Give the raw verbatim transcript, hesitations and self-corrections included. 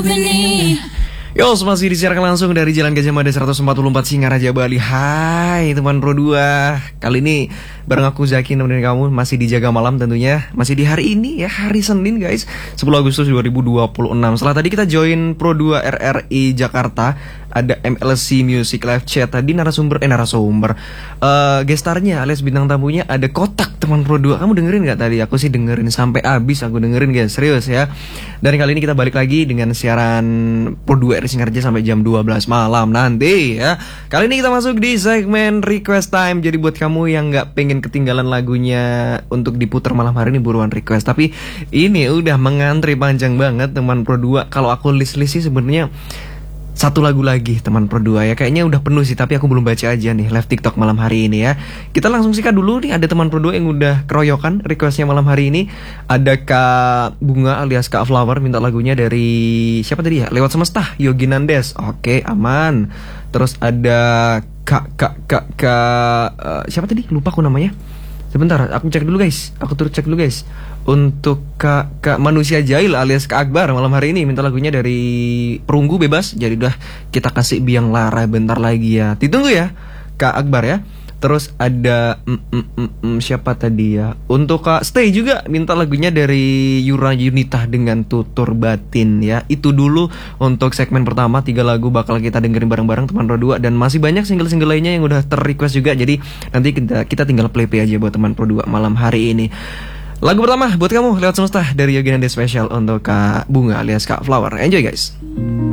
Yo, masih disiarkan langsung dari Jalan Gajah Mada seratus empat puluh empat Singaraja, Bali. Hai teman Pro dua. Kali ini bareng aku Zaki nemenin kamu masih di Jaga Malam tentunya. Masih di hari ini ya, hari Senin guys, sepuluh Agustus dua ribu dua puluh enam. Setelah tadi kita join Pro dua R R I Jakarta, ada M L C Music Live Chat. Tadi narasumber, eh narasumber uh, gestarnya alias bintang tamunya ada Kotak teman Pro dua. Kamu dengerin gak tadi? Aku sih dengerin sampai habis, aku dengerin guys, serius ya. Dan kali ini kita balik lagi dengan siaran Pro dua R Singaraja sampai jam dua belas malam nanti ya. Kali ini kita masuk di segmen Request Time. Jadi buat kamu yang gak pengen ketinggalan lagunya untuk diputar malam hari ini, buruan request. Tapi ini udah mengantri panjang banget teman Pro dua. Kalau aku list-list sih sebenarnya satu lagu lagi teman Pro dua ya. Kayaknya udah penuh sih, tapi aku belum baca aja nih live TikTok malam hari ini ya. Kita langsung sikat dulu nih, ada teman Pro dua yang udah keroyokan requestnya malam hari ini. Ada Kak Bunga alias Kak Flower minta lagunya dari siapa tadi ya? Lewat Semesta, Yogi Nandes. Oke, aman. Terus ada Kak Kak Kak Kak uh, siapa tadi? Lupa aku namanya. Sebentar, aku cek dulu guys. Aku turut cek dulu guys. Untuk Kak, Kak Manusia Jahil alias Kak Akbar malam hari ini minta lagunya dari Perunggu Bebas. Jadi udah kita kasih Biang Lara bentar lagi ya. Ditunggu ya Kak Akbar ya. Terus ada mm, mm, mm, mm, siapa tadi ya? Untuk Kak Stay juga minta lagunya dari Yura Yunita dengan Tutur Batin ya. Itu dulu untuk segmen pertama. Tiga lagu bakal kita dengerin bareng-bareng teman Pro dua. Dan masih banyak single-single lainnya yang udah ter-request juga. Jadi nanti kita, kita tinggal play-play aja buat teman Pro dua malam hari ini. Lagu pertama buat kamu Lewat Semesta dari Yogi Nandes, spesial untuk Kak Bunga alias Kak Flower. Enjoy guys.